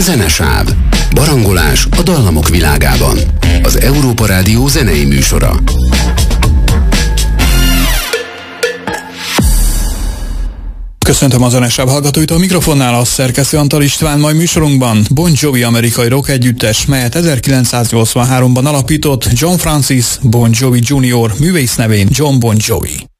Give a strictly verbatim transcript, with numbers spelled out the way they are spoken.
Zenesáv. Barangolás a dallamok világában. Az Európa Rádió zenei műsora. Köszöntöm a Zenesáv hallgatóit, a mikrofonnál a szerkesztő Antal István, mai műsorunkban Bon Jovi amerikai rock együttes, melyet ezerkilencszáznyolcvanháromban alapított John Francis Bon Jovi junior, művész nevén John Bon Jovi.